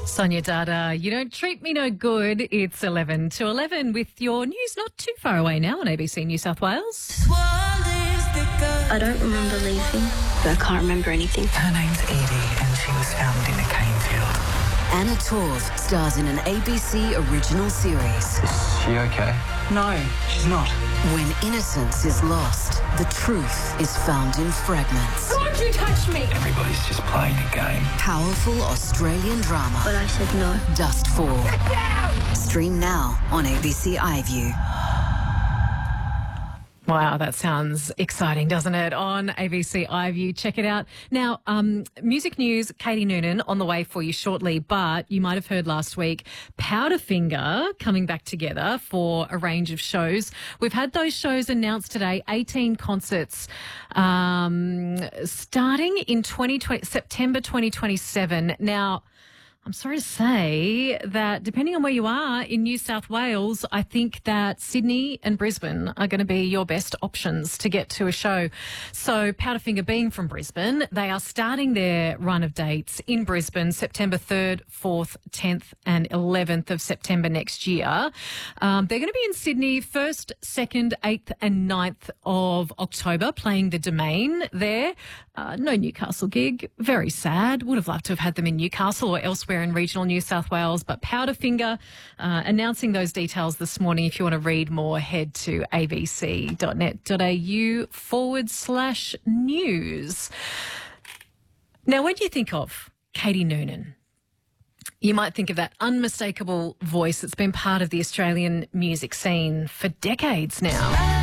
Sonia Dada, you don't treat me no good. It's 11 to 11 with your news not too far away now on ABC New South Wales. I don't remember leaving. I can't remember anything. Her name's Edie and she was found in a cane field. Anna Torv stars in an ABC original series. Is she okay? No, she's not. When innocence is lost, the truth is found in fragments. Don't you touch me! Everybody's just playing a game. Powerful Australian drama. But I said no. Dustfall. Stream now on ABC iView. Wow, that sounds exciting, doesn't it? On ABC iView, check it out. Now, music news, Katie Noonan on the way for you shortly, but you might have heard last week, Powderfinger coming back together for a range of shows. We've had those shows announced today, 18 concerts, starting in September 2027. Now, I'm sorry to say that depending on where you are in New South Wales, I think that Sydney and Brisbane are going to be your best options to get to a show. So Powderfinger being from Brisbane, they are starting their run of dates in Brisbane, September 3rd, 4th, 10th and 11th of September next year. They're going to be in Sydney 1st, 2nd, 8th and 9th of October playing the Domain there. No Newcastle gig. Very sad. Would have loved to have had them in Newcastle or elsewhere in regional New South Wales. But Powderfinger announcing those details this morning. If you want to read more, head to abc.net.au/news. Now, when you think of Katie Noonan, you might think of that unmistakable voice that's been part of the Australian music scene for decades now.